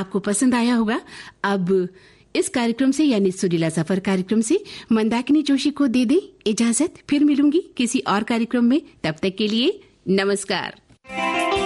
आपको पसंद आया होगा। अब इस कार्यक्रम से यानी सुरीला सफर कार्यक्रम से मंदाकिनी जोशी को दे दे इजाजत। फिर मिलूंगी किसी और कार्यक्रम में, तब तक के लिए नमस्कार।